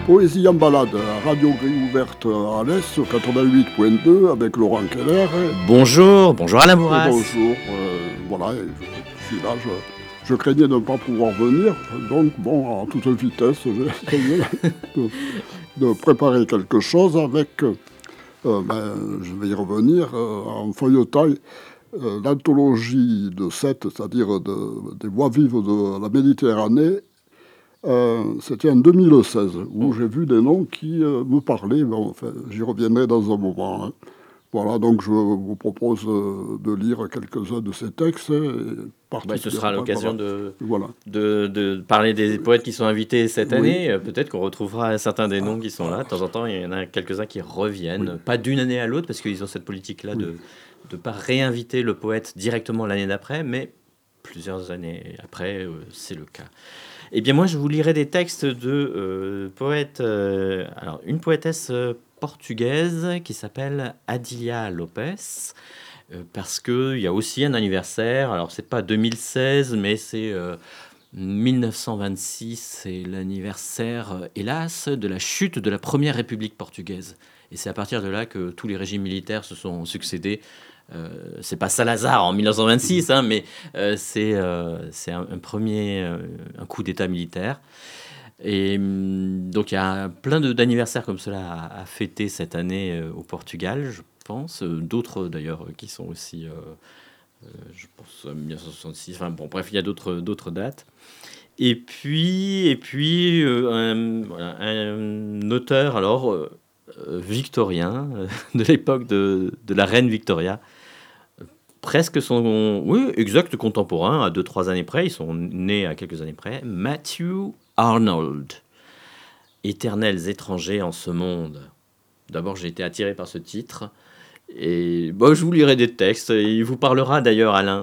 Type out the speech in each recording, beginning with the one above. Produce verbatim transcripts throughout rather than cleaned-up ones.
Poésie en balade, Radio Grille ouverte à l'Est, quatre-vingt-huit point deux, avec Laurent Keller. Bonjour, bonjour Alain Bourras. Bonjour, euh, voilà, je, je suis là, je, je craignais de ne pas pouvoir venir, donc bon, en toute vitesse, j'ai essayé de, de préparer quelque chose avec, euh, ben, je vais y revenir, euh, en feuilletant euh, l'anthologie de Sète, c'est-à-dire de, des voix vives de la Méditerranée. Euh, c'était en deux mille seize, où j'ai vu des noms qui euh, me parlaient. Bon, enfin, j'y reviendrai dans un moment. Hein. Voilà, donc je vous propose euh, de lire quelques-uns de ces textes. Bah, ce sera l'occasion voilà. de, Voilà. de, de parler des poètes qui sont invités cette oui. année. Euh, peut-être qu'on retrouvera certains des noms qui sont là. De temps en temps, il y en a quelques-uns qui reviennent. Oui. Pas d'une année à l'autre, parce qu'ils ont cette politique-là oui. de ne pas réinviter le poète directement l'année d'après, mais plusieurs années après, euh, c'est le cas. Eh bien, moi, je vous lirai des textes de euh, poètes. Euh, alors, une poétesse euh, portugaise qui s'appelle Adília Lopes, euh, parce qu'il y a aussi un anniversaire. Alors, c'est pas deux mille seize, mais c'est euh, mille neuf cent vingt-six. C'est l'anniversaire, euh, hélas, de la chute de la première République portugaise. Et c'est à partir de là que tous les régimes militaires se sont succédés. Euh, c'est pas Salazar en mille neuf cent vingt-six, hein, mais euh, c'est, euh, c'est un, un premier euh, un coup d'État militaire. Et hum, donc il y a plein de, d'anniversaires comme cela à, à fêter cette année euh, au Portugal, je pense. Euh, d'autres d'ailleurs qui sont aussi, euh, euh, je pense, mille neuf cent soixante-six. Enfin bon, bref, il y a d'autres, d'autres dates. Et puis, et puis euh, un, voilà, un auteur alors euh, victorien euh, de l'époque de, de la reine Victoria. Presque son, oui, exact contemporain, à deux trois années près, ils sont nés à quelques années près, Matthew Arnold, Éternels étrangers en ce monde. D'abord, j'ai été attiré par ce titre, et bon, je vous lirai des textes, et il vous parlera d'ailleurs, Alain,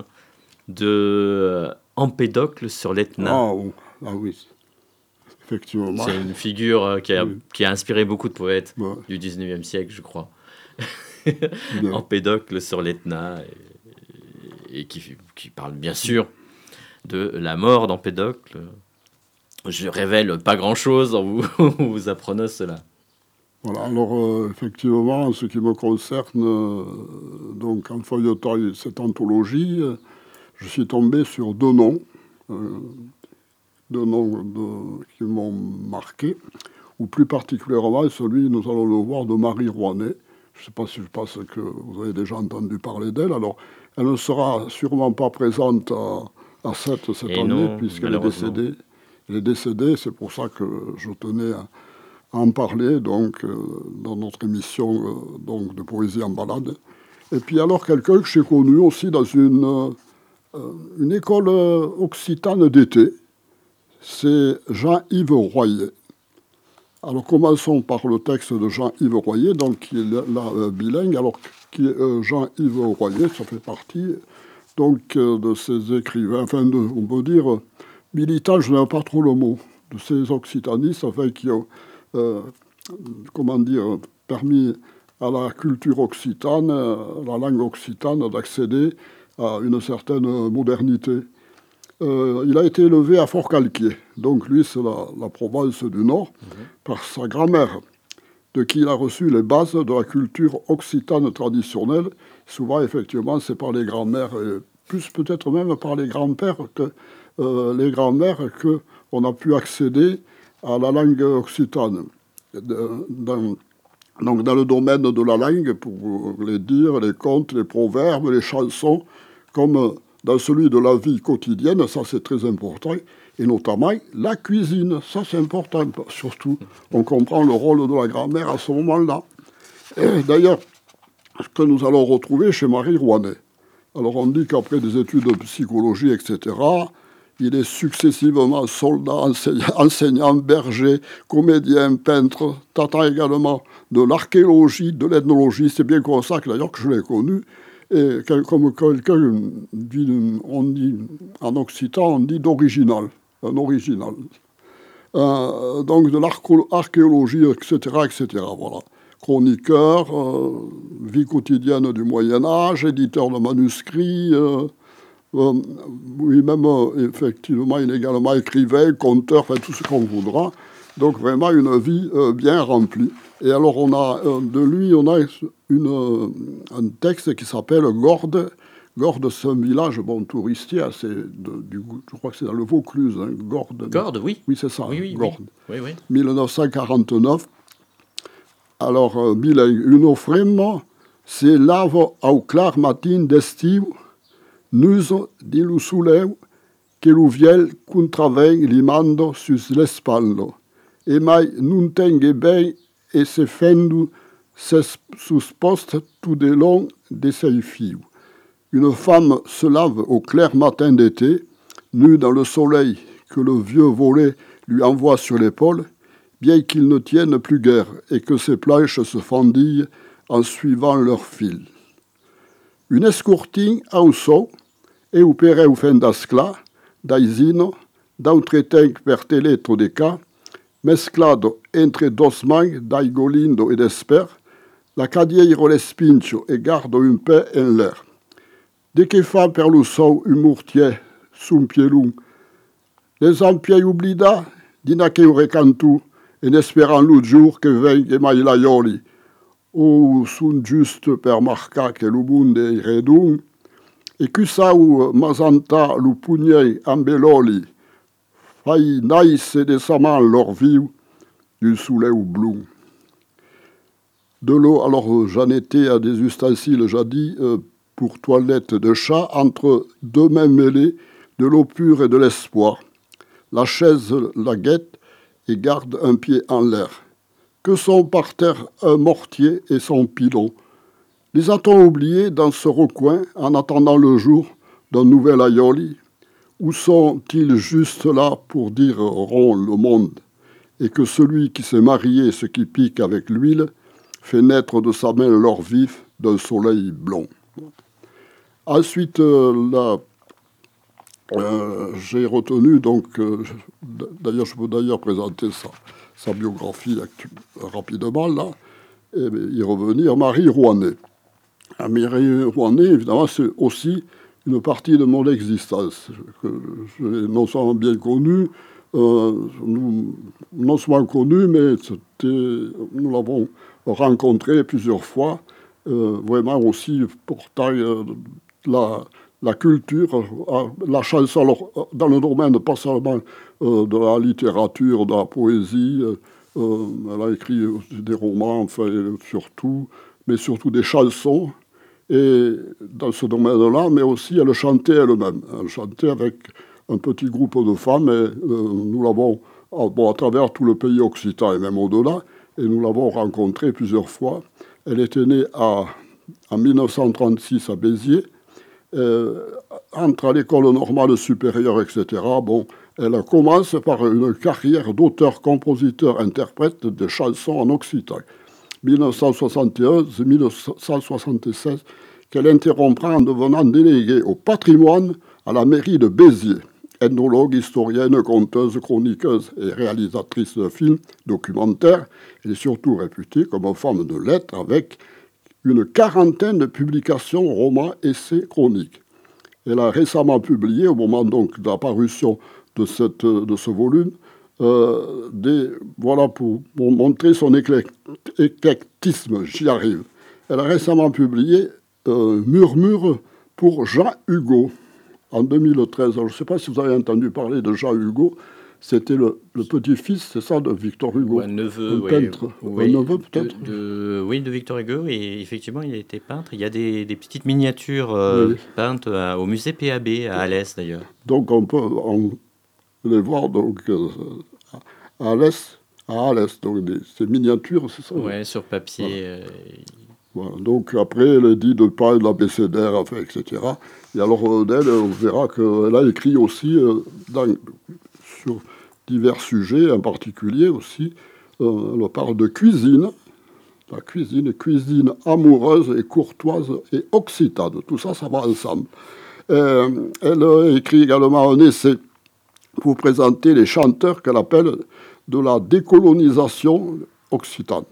de Empédocle sur l'Etna. Ah, oh, ah oui, effectivement. C'est une figure qui a, oui. qui a inspiré beaucoup de poètes ouais. du dix-neuvième siècle, je crois. Ouais. Empédocle sur l'Etna, et... et qui, qui parle bien sûr de la mort d'Empédocle. Je révèle pas grand-chose en vous, vous apprenant cela. Voilà, alors euh, effectivement, en ce qui me concerne, euh, donc en feuilletant cette anthologie, euh, je suis tombé sur deux noms, euh, deux noms de, qui m'ont marqué, ou plus particulièrement celui, nous allons le voir, de Marie Rouanet. Je ne sais pas si je pense que vous avez déjà entendu parler d'elle. Alors, elle ne sera sûrement pas présente à, à Sète cette Et année, non, puisqu'elle est décédée. Elle est décédée, c'est pour ça que je tenais à, à en parler donc, euh, dans notre émission euh, donc, de Poésie en balade. Et puis alors, quelqu'un que j'ai connu aussi dans une, euh, une école occitane d'été, c'est Jean-Yves Royer. Alors, commençons par le texte de Jean-Yves Royer, donc, qui est là, euh, bilingue. Alors, qui est euh, Jean-Yves Royer, ça fait partie donc, euh, de ces écrivains, enfin, de, on peut dire, militants, je n'aime pas trop le mot, de ces occitanistes, enfin, qui ont, euh, comment dire, permis à la culture occitane, à la langue occitane, d'accéder à une certaine modernité. Euh, il a été élevé à Forcalquier, donc lui c'est la, la Provence du Nord, mmh. par sa grand-mère, de qui il a reçu les bases de la culture occitane traditionnelle. Souvent, effectivement, c'est par les grands-mères, et plus peut-être même par les grands-pères que euh, les grands-mères qu'on a pu accéder à la langue occitane. Dans, donc dans le domaine de la langue, pour les dire, les contes, les proverbes, les chansons, comme dans celui de la vie quotidienne, ça c'est très important, et notamment la cuisine, ça c'est important, surtout, on comprend le rôle de la grand-mère à ce moment-là. Et d'ailleurs, ce que nous allons retrouver chez Marie Rouanet. Alors on dit qu'après des études de psychologie, et cetera, il est successivement soldat, enseignant, enseignant berger, comédien, peintre, traitant également de l'archéologie, de l'ethnologie, c'est bien comme ça que d'ailleurs que je l'ai connu. Et comme quelqu'un dit, on dit en occitan, on dit d'original, un original. Euh, donc de l'archéologie, et cetera, et cetera. Voilà. Chroniqueur, euh, vie quotidienne du Moyen-Âge, éditeur de manuscrits, euh, Euh, oui, même, euh, effectivement, il est également écrivain, conteur, enfin, tout ce qu'on voudra. Donc, vraiment, une vie euh, bien remplie. Et alors, on a, euh, de lui, on a une, euh, un texte qui s'appelle Gordes. Gordes, c'est un village, bon, touristique, c'est de, du, je crois que c'est dans le Vaucluse, hein, Gordes. Gordes, oui. Oui, c'est ça, Oui, oui, Gordes. oui. Oui, oui. mille neuf cent quarante-neuf. Alors, euh, bilingue, une offremma, c'est lavo au clar matin d'estiu, nuso di lu suleu, che lu viel contraven limando sus l'espallo, e mai nun tenge ben e se fendu ses sus post tout de long de ses fiu. Une femme se lave au clair matin d'été, nue dans le soleil que le vieux volet lui envoie sur l'épaule, bien qu'il ne tienne plus guère et que ses planches se fendillent en suivant leur fil. Une escourtine auso e upere u fendascla, d'aisino, d'entretenc per teletro de ca, mesclado entre dos mang d'aigolindo e d'esper, la cadieiro l'espincio e gardo un pe en l'air. De che fa per lo sou un mortier sun pielun, les empiei oblida, dina che un recantu, en espérant l'autre jour que vengue mai laioli, ou sun juste per marca che lo bunde i redun, e che sau mazanta lo pugnei ambeloli, fai naisse de sa man leur viu, du souleu blum. De l'eau, alors j'en étais à des ustensiles jadis euh, pour toilette de chat, entre deux mains mêlées, de l'eau pure et de l'espoir. La chaise la guette et garde un pied en l'air. Que sont par terre un mortier et son pilon? Les a-t-on oubliés dans ce recoin en attendant le jour d'un nouvel aioli? Ou sont-ils juste là pour dire rond le monde et que celui qui s'est marié, ce qui pique avec l'huile, fait naître de sa main l'or vif d'un soleil blond? Ensuite, euh, là, euh, j'ai retenu, donc, euh, d'ailleurs, je peux d'ailleurs présenter sa, sa biographie rapidement, là, et y revenir, Marie Rouanet. Marie Rouanet, évidemment, c'est aussi une partie de mon existence, que j'ai non seulement bien connue, euh, nous, non seulement connue, mais nous l'avons rencontrée plusieurs fois, euh, vraiment aussi portant euh, la, la culture, la chanson, alors, dans le domaine pas seulement euh, de la littérature, de la poésie, euh, elle a écrit des romans, enfin, surtout, mais surtout des chansons, et dans ce domaine-là, mais aussi elle chantait elle-même. Elle chantait avec un petit groupe de femmes, et euh, nous l'avons, bon, à travers tout le pays occitan et même au-delà, et nous l'avons rencontrée plusieurs fois. Elle était née à, en mille neuf cent trente-six à Béziers, euh, entre à l'école normale supérieure, et cetera. Bon, elle commence par une carrière d'auteur, compositeur, interprète de chansons en occitan. mille neuf cent soixante et onze à mille neuf cent soixante-seize, qu'elle interrompra en devenant déléguée au patrimoine à la mairie de Béziers. Ethnologue, historienne, conteuse, chroniqueuse et réalisatrice de films, documentaires, elle est surtout réputée comme femme de lettres avec une quarantaine de publications, romans, essais, chroniques. Elle a récemment publié, au moment donc de la parution de, cette, de ce volume, Euh, des, voilà pour, pour montrer son éclectisme, j'y arrive. Elle a récemment publié euh, Murmure pour Jean Hugo en deux mille treize. Alors, je ne sais pas si vous avez entendu parler de Jean Hugo. C'était le, le petit-fils, c'est ça, de Victor Hugo, un neveu, un oui, peintre, oui, un neveu peut-être. De, de, oui, de Victor Hugo, et effectivement, il a été peintre. Il y a des, des petites miniatures euh, oui. peintes à, au musée P A B à Alès d'ailleurs. Donc on peut on, les voir donc euh, à Alès, à Alès, donc des, ces miniatures, c'est ça? Oui, sur papier. Voilà. Euh, Voilà. Donc après, elle dit de pas de l'abécédaire, enfin, et cetera. Et alors d'elle, on verra qu'elle a écrit aussi euh, dans, sur divers sujets, en particulier aussi, euh, elle parle de cuisine, la cuisine, cuisine amoureuse et courtoise et occitane. Tout ça, ça va ensemble. Euh, elle a écrit également un essai pour présenter les chanteurs qu'elle appelle de la décolonisation occitane.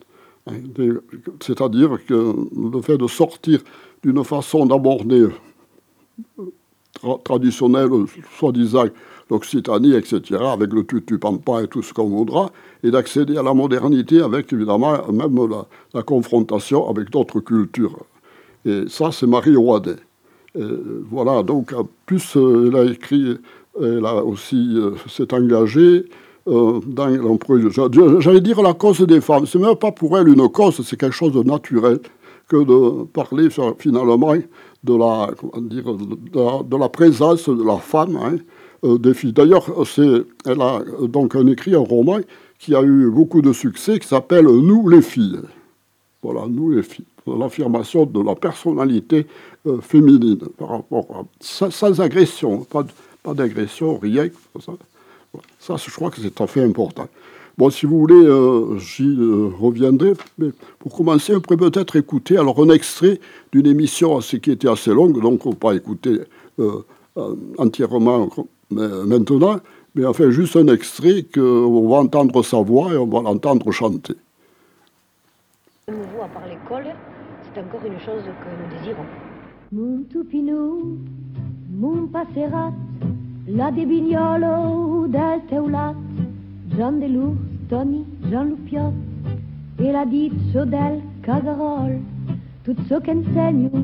C'est-à-dire que le fait de sortir d'une façon d'aborder tra traditionnelle, soi-disant l'Occitanie, et cetera, avec le tutu-pampa et tout ce qu'on voudra, et d'accéder à la modernité avec, évidemment, même la, la confrontation avec d'autres cultures. Et ça, c'est Marie Roidet. Et voilà, donc, en plus, euh, elle a écrit, elle a aussi euh, s'est engagée euh, dans l'emploi, j'allais dire la cause des femmes. C'est même pas pour elle une cause, c'est quelque chose de naturel que de parler finalement de la, comment dire, de la, de la présence de la femme, hein, euh, des filles. D'ailleurs, elle a donc un écrit un roman qui a eu beaucoup de succès, qui s'appelle « Nous les filles ». Voilà, nous les filles. L'affirmation de la personnalité euh, féminine, par rapport à, sans, sans agression, pas, pas d'agression, rien. Ça, ça, je crois que c'est tout à fait important. Bon, si vous voulez, euh, j'y euh, reviendrai, mais pour commencer, on pourrait peut-être écouter alors un extrait d'une émission assez, qui était assez longue, donc on ne va pas écouter euh, euh, entièrement euh, maintenant, mais enfin juste un extrait qu'on va entendre sa voix et on va l'entendre chanter. Nouveau à part l'école, c'est encore une chose que nous désirons. Mon tupinou, mon passerat, la de Bignolo del Teulat, Jean Delour, Tony, Jean Loupiot, et la dite del Cagarol, tout ce qu'enseigne